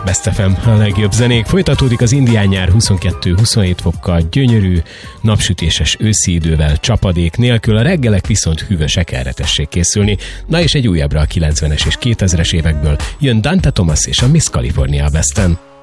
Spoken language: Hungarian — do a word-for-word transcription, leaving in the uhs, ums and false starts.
Best ef em, a legjobb zenék. Folytatódik az indián nyár huszonkettő-huszonhét fokkal, gyönyörű, napsütéses őszi idővel, csapadék nélkül, a reggelek viszont hűvösek, erre tessék készülni. Na és egy újabbra a kilencvenes és kétezres évekből jön Dante Thomas és a Miss California a Besten.